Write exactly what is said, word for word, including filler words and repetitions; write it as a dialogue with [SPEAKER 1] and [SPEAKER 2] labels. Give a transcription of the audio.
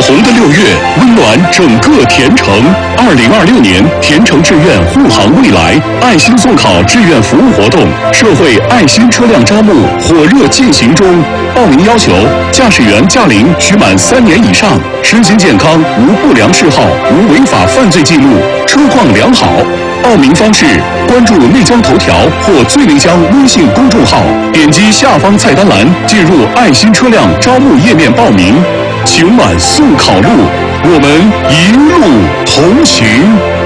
[SPEAKER 1] 红的六月，温暖整个田城。二零二六年田城志愿护航未来爱心送考志愿服务活动，社会爱心车辆招募火热进行中。报名要求：驾驶员驾龄需满三年以上，身心健康，无不良嗜好，无违法犯罪记录，车况良好。报名方式：关注内江头条或最内江微信公众号，点击下方菜单栏进入爱心车辆招募页面报名。晴晚送考路，我们一路同行。